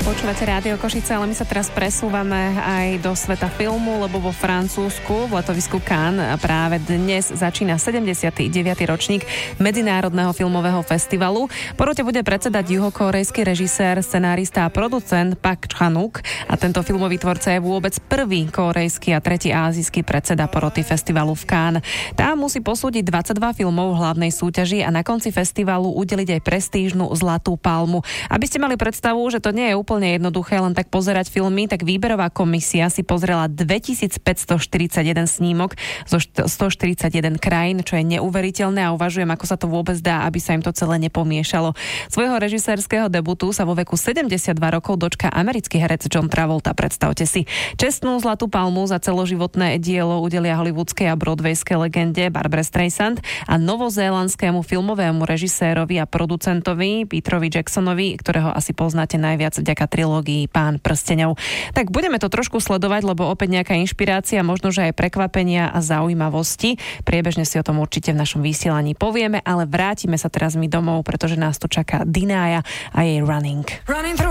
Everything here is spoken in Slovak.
Počúvate Rádio Košice, ale my sa teraz presúvame aj do sveta filmu, lebo vo Francúzsku, v letovisku Cannes práve dnes začína 79. ročník Medzinárodného filmového festivalu. Porote bude predsedať juhokórejský režisér, scenárista a producent Park Chan-wook a tento filmový tvorca je vôbec prvý kórejský a tretí ázijský predseda poroty festivalu v Cannes. Tá musí posúdiť 22 filmov v hlavnej súťaži a na konci festivalu udeliť aj prestížnu Zlatú palmu. Aby ste mali predstavu, že to nie je úplne jednoduché len tak pozerať filmy, tak výberová komisia si pozrela 2541 snímok zo 141 krajín, čo je neuveriteľné a uvažujem, ako sa to vôbec dá, aby sa im to celé nepomiešalo. Svojho režisérskeho debutu sa vo veku 72 rokov dočká americký herec John Travolta, predstavte si. Čestnú Zlatú palmu za celoživotné dielo udelia hollywoodskej a broadwayskej legende Barbare Streisand a novozélandskému filmovému režisérovi a producentovi Peterovi Jacksonovi, ktorého asi poznáte najviac vďaka trilógii Pán prsteňov. Tak budeme to trošku sledovať, lebo opäť nejaká inšpirácia, možno že aj prekvapenia a zaujímavosti. Priebežne si o tom určite v našom vysielaní povieme, ale vrátime sa teraz my domov, pretože nás tu čaká Dinája a jej Running.